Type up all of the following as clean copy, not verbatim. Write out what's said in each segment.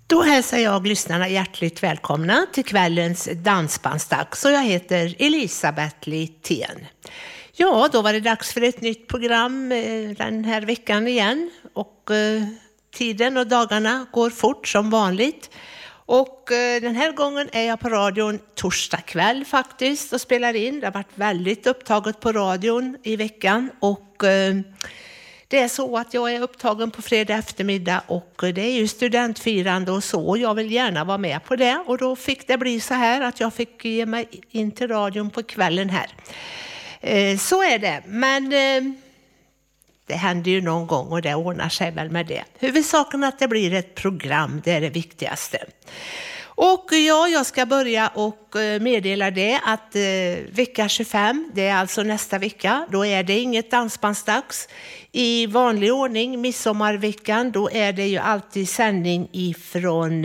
Då hälsar jag lyssnarna hjärtligt välkomna till kvällens dansbandsdags. Så jag heter Elisabeth Littén. Ja, då var det dags för ett nytt program den här veckan igen. Och tiden och dagarna går fort som vanligt. Och den här gången är jag på radion torsdag kväll faktiskt och spelar in. Det har varit väldigt upptaget på radion i veckan och det är så att jag är upptagen på fredag eftermiddag och det är ju studentfirande och så. Jag vill gärna vara med på det och då fick det bli så här att jag fick ge mig in till radion på kvällen här. Så är det, men det händer ju någon gång och det ordnar sig väl med det. Huvudsaken att det blir ett program, det är det viktigaste. Och ja, jag ska börja och meddela det att vecka 25, det är alltså nästa vecka, då är det inget dansbandsdags. I vanlig ordning, midsommarveckan, då är det ju alltid sändning ifrån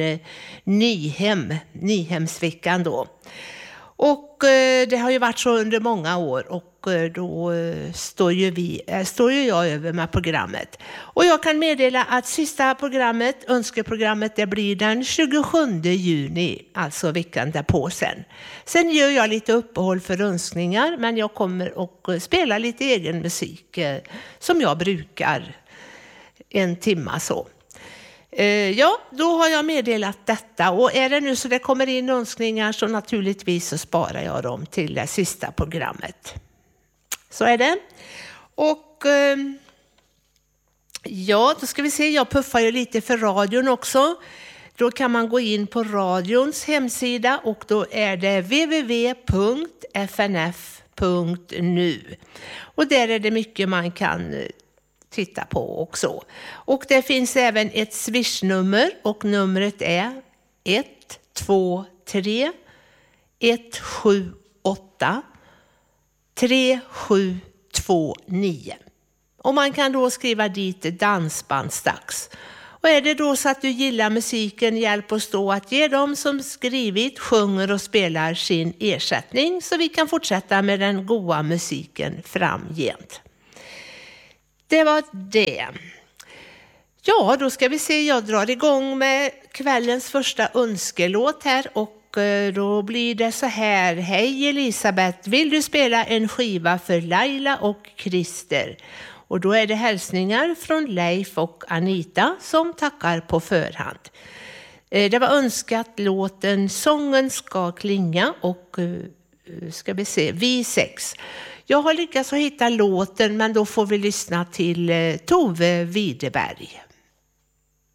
Nyhemsveckan då. Och det har ju varit så under många år och då står ju jag över med programmet. Och jag kan meddela att sista programmet, önskeprogrammet, det blir den 27 juni, alltså veckan därpå sen. Sen gör jag lite uppehåll för önskningar, men jag kommer att spela lite egen musik som jag brukar en timma så. Ja, då har jag meddelat detta och är det nu så det kommer in önskningar så naturligtvis så sparar jag dem till det sista programmet. Så är det. Och ja, då ska vi se, jag puffar ju lite för radion också. Då kan man gå in på radions hemsida och då är det www.fnf.nu. Och där är det mycket man kan titta på också. Och det finns även ett swishnummer och numret är 123 178 3729. Och man kan då skriva dit dansbandsdags. Och är det då så att du gillar musiken, hjälp oss då att ge dem som skrivit, sjunger och spelar sin ersättning så vi kan fortsätta med den goda musiken framgent. Det var det. Ja, då ska vi se. Jag drar igång med kvällens första önskelåt här och då blir det så här. Hej Elisabeth, vill du spela en skiva för Laila och Christer? Och då är det hälsningar från Leif och Anita som tackar på förhand. Det var önskat låten Sången ska klinga och ska vi se, vi 6. Jag har lyckats hitta låten men då får vi lyssna till Tove Widerberg.